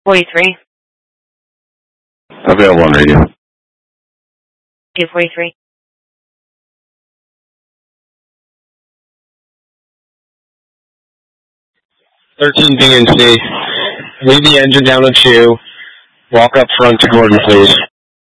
43. Available on radio. Q43. 13 BNC. Leave the engine down to 2. Walk up front to Gordon, please.